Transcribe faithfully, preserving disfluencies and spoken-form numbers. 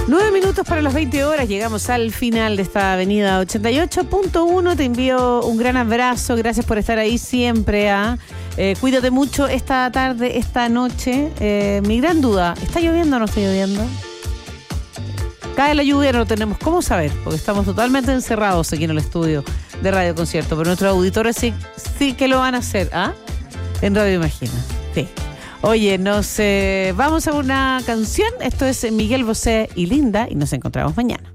Nueve minutos para las veinte horas, llegamos al final de esta avenida ochenta y ocho punto uno. Te envío un gran abrazo, gracias por estar ahí siempre. ¿ah? Eh, cuídate mucho esta tarde, esta noche. Eh, mi gran duda, ¿está lloviendo o no está lloviendo? Cae la lluvia, no lo tenemos cómo saber, porque estamos totalmente encerrados aquí en el estudio de Radio Concierto, pero nuestros auditores sí, sí que lo van a hacer, ¿ah? En Radio Imagina, sí. Oye, nos eh, vamos a una canción. Esto es Miguel Bosé y Linda y nos encontramos mañana.